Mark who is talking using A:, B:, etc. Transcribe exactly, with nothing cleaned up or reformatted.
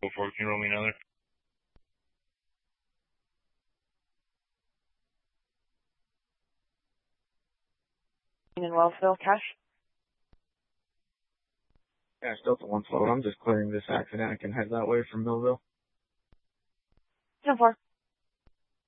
A: Go for it. Can you roll me another?
B: In Wellsville, cash.
C: Yeah, still to one float. I'm just clearing this accident. I can head that way from Millville.
B: ten four.